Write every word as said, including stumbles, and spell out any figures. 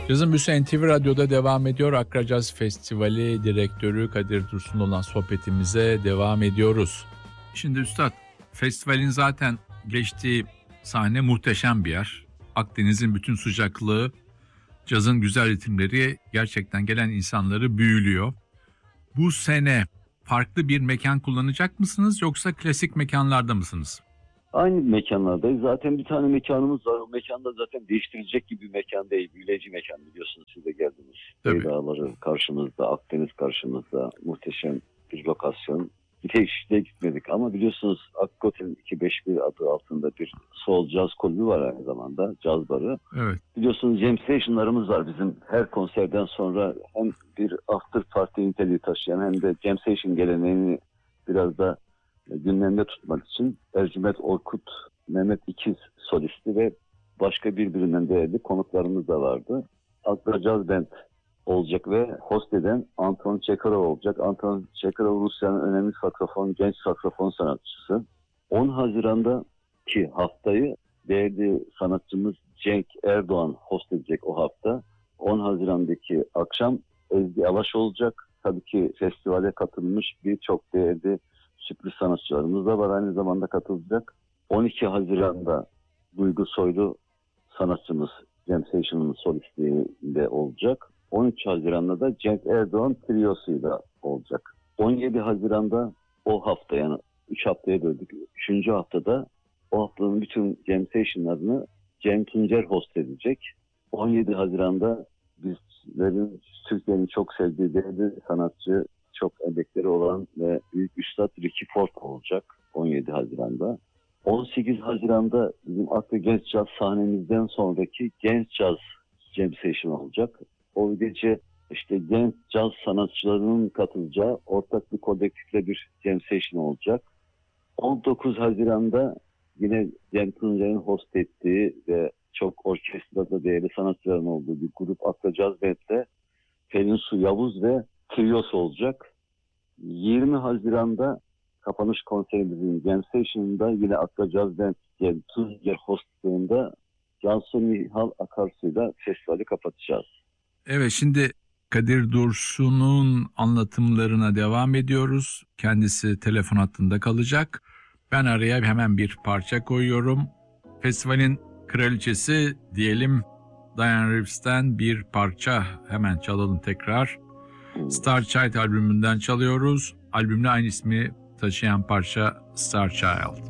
Cazın Büyüsü N T V Radyo'da devam ediyor. Accra Caz Festivali Direktörü Kadir Dursun'la olan sohbetimize devam ediyoruz. Şimdi Üstad, festivalin zaten geçtiği sahne muhteşem bir yer. Akdeniz'in bütün sıcaklığı, cazın güzel ritimleri gerçekten gelen insanları büyülüyor. Bu sene farklı bir mekan kullanacak mısınız yoksa klasik mekanlarda mısınız? Aynı mekanlardayız. Zaten bir tane mekanımız var. O mekanda zaten değiştirilecek gibi bir mekan değil. Büyüleyici mekan, biliyorsunuz, siz de geldiniz. Kıyı Dağları karşımızda, Akdeniz karşımızda. Muhteşem bir lokasyon. Bir tek işte gitmedik ama biliyorsunuz Akkotel iki beş bir adı altında bir soul jazz kulübü var aynı zamanda. Caz barı. Evet. Biliyorsunuz jam station'larımız var bizim. Her konserden sonra hem bir after party niteliği taşıyan hem de jam station geleneğini biraz da gündemde tutmak için Ercüment Orkut, Mehmet İkiz solisti ve başka birbirinden değerli konuklarımız da vardı. Accra Jazz Band olacak ve host eden Anton Chekarov olacak. Anton Chekarov Rusya'nın önemli saksafon, genç saksafon sanatçısı. on Haziran'da ki haftayı değerli sanatçımız Cenk Erdoğan host edecek o hafta. on Haziran'daki akşam Ezgi Avaş olacak. Tabii ki festivale katılmış birçok değerli sürpriz sanatçılarımız da var, aynı zamanda katılacak. on iki Haziran'da Duygu Soylu sanatçımız Jam Station'ın solistliğinde olacak. on üç Haziran'da da Cenk Erdoğan triyosuyla olacak. on yedi Haziran'da o hafta, yani üç haftaya böldük. üçüncü haftada o haftanın bütün Jam Station'larını Cem Tuncer host edecek. on yedi Haziran'da bizlerin, Türkiye'nin çok sevdiği değerli sanatçı, çok emekleri olan ve büyük üstad Ricky Ford olacak on yedi Haziran'da. on sekiz Haziran'da bizim Accra Genç Caz sahnemizden sonraki Genç Caz Jam Session olacak. O gece işte genç caz sanatçılarının katılacağı ortak bir kolektifle bir Jam Session olacak. on dokuz Haziran'da yine Cem Tuncer'in host ettiği ve çok orkestrada değerli sanatçıların olduğu bir grup Accra Jazz Band'le Pelin Su Yavuz ve Trios olacak. yirmi Haziran'da kapanış konserimizin Jam Station'ında yine Accra Jazz Band Cem Tuncer hostluğunda Cansu Nihal Akarsu'yla festivali kapatacağız. Evet, şimdi Kadir Dursun'un anlatımlarına devam ediyoruz. Kendisi telefon hattında kalacak. Ben araya hemen bir parça koyuyorum. Festivalin kraliçesi diyelim, Diane Reeves'ten bir parça hemen çalalım tekrar. Star Child albümünden çalıyoruz. Albümle aynı ismi taşıyan parça Star Child.